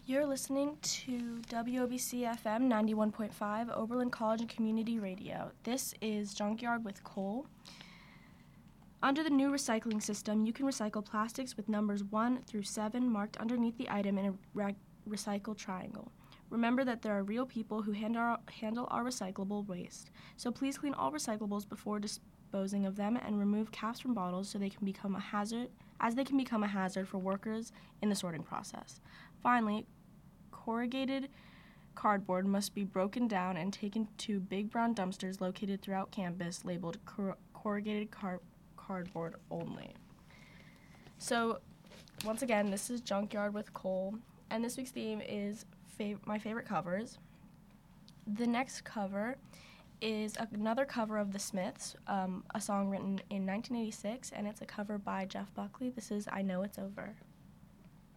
You're listening to WOBC FM 91.5, Oberlin College and Community Radio. This is Junkyard with Cole. Under the new recycling system, you can recycle plastics with numbers 1 through 7 marked underneath the item in a recycle triangle. Remember that there are real people who handle our recyclable waste, so please clean all recyclables before disposing of them and remove caps from bottles so they can become a hazard for workers in the sorting process. Finally, corrugated cardboard must be broken down and taken to big brown dumpsters located throughout campus labeled corrugated cardboard only. So, once again, this is Junkyard with Cole, and this week's theme is my favorite covers. The next cover is another cover of The Smiths, a song written in 1986, and it's a cover by Jeff Buckley. This is I Know It's Over.